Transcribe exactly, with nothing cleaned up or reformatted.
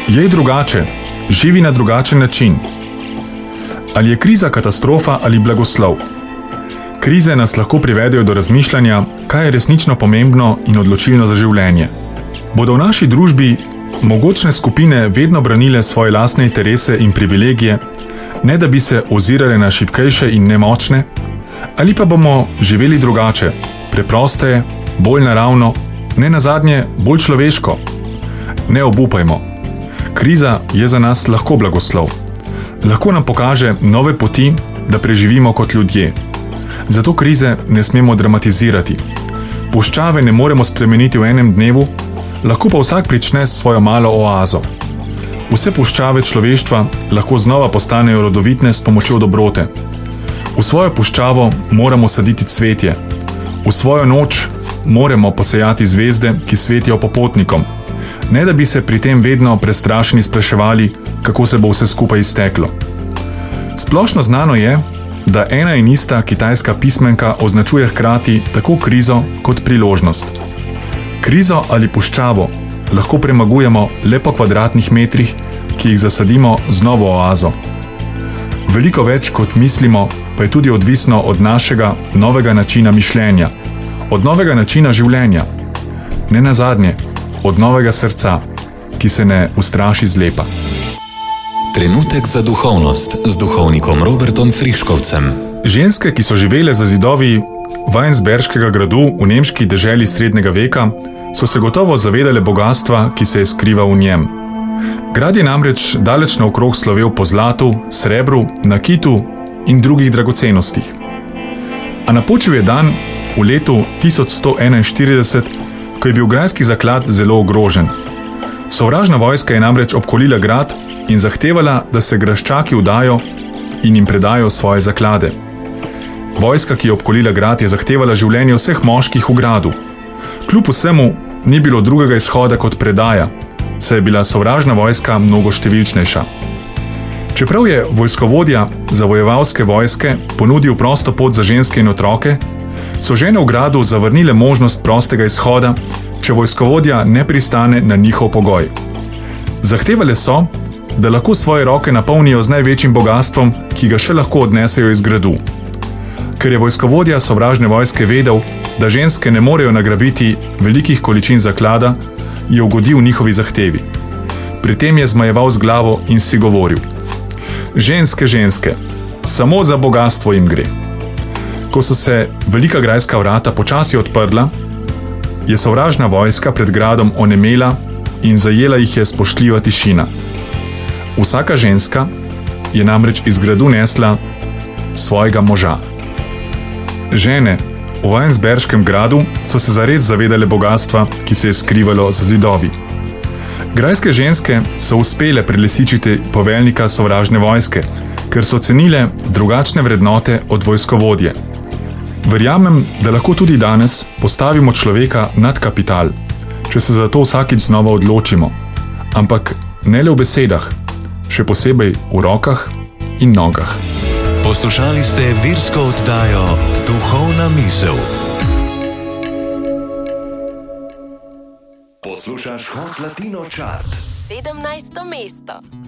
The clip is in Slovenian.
Jej drugače, živi na drugačen način. Ali je kriza katastrofa ali blagoslov? Krize nas lahko privedejo do razmišljanja, kaj je resnično pomembno in odločilno za življenje. Bodo v naši družbi mogočne skupine vedno branile svoje lastne interese in privilegije, ne da bi se ozirale na šibkejše in nemočne? Ali pa bomo živeli drugače, preprosteje, bolj naravno, ne nazadnje bolj človeško? Ne obupajmo. Kriza je za nas lahko blagoslov. Lahko nam pokaže nove poti, da preživimo kot ljudje. Zato krize ne smemo dramatizirati. Puščave ne moremo spremeniti v enem dnevu, lahko pa vsak prične s svojo malo oazo. Vse puščave človeštva lahko znova postanejo rodovitne s pomočjo dobrote. V svojo puščavo moramo saditi cvetje. V svojo noč moramo posejati zvezde, ki svetijo popotnikom, ne da bi se pri tem vedno prestrašeni spraševali, kako se bo vse skupaj izteklo. Splošno znano je, da ena in ista kitajska pismenka označuje hkrati tako krizo kot priložnost. Krizo ali puščavo lahko premagujemo le po kvadratnih metrih, ki jih zasadimo z novo oazo. Veliko več kot mislimo, pa je tudi odvisno od našega novega načina mišljenja, od novega načina življenja, ne nazadnje, od novega srca, ki se ne ustraši zlepa. Trenutek za duhovnost z duhovnikom Robertom Friškovcem. Ženske, ki so živele za zidovi Weinsberškega gradu v nemški deželi srednjega veka, so se gotovo zavedale bogatstva, ki se je skrival v njem. Grad je namreč daleč naokrog slovel po zlatu, srebru, nakitu in drugih dragocenostih. A napočil je dan v letu tisoč sto enainštirideset, ko je bil grajski zaklad zelo ogrožen. Sovražna vojska je namreč obkolila grad in zahtevala, da se graščaki vdajo in jim predajo svoje zaklade. Vojska, ki je obkolila grad, je zahtevala življenje vseh moških v gradu. Kljub vsemu ni bilo drugega izhoda kot predaja, saj je bila sovražna vojska mnogo številčnejša. Čeprav je vojskovodja zavojevalske vojske ponudil prosto pot za ženske in otroke, so žene v gradu zavrnile možnost prostega izhoda, če vojskovodja ne pristane na njihov pogoj. Zahtevale so, da lahko svoje roke napolnijo z največjim bogastvom, ki ga še lahko odnesejo iz gradu. Ker je vojskovodja sovražne vojske vedel, da ženske ne morejo nagrabiti velikih količin zaklada, je ugodil njihovi zahtevi. Pri tem je zmajeval z glavo in si govoril: ženske, ženske, samo za bogastvo jim gre. Ko so se velika grajska vrata počasi odprla, je sovražna vojska pred gradom onemela in zajela jih je spoštljiva tišina. Vsaka ženska je namreč iz gradu nesla svojega moža. Žene v Weinsberškem gradu so se zares zavedale bogatstva, ki se je skrivalo za zidovi. Grajske ženske so uspele prelisičiti poveljnika sovražne vojske, ker so cenile drugačne vrednote od vojskovodje. Verjamem, da lahko tudi danes postavimo človeka nad kapital, če se za to vsakič znova odločimo. Ampak ne le v besedah, še posebej v rokah in nogah. Poslušali ste virsko oddajo Duhovna misel. Poslušaš Hot Latino Chart. sedemnajsto mesto.